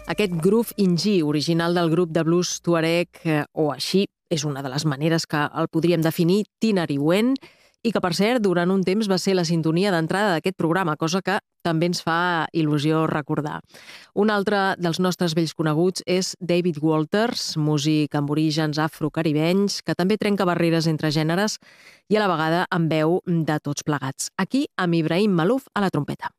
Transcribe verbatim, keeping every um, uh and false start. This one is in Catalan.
Aquest groove in-G, original del grup de blues tuareg, eh, o així, és una de les maneres que el podríem definir, Tinariwen, i que, per cert, durant un temps va ser la sintonia d'entrada d'aquest programa, cosa que també ens fa il·lusió recordar. Un altre dels nostres vells coneguts és David Walters, músic amb orígens afrocaribenys, que també trenca barreres entre gèneres i a la vegada amb veu de tots plegats. Aquí, amb Ibrahim Malouf a la trompeta.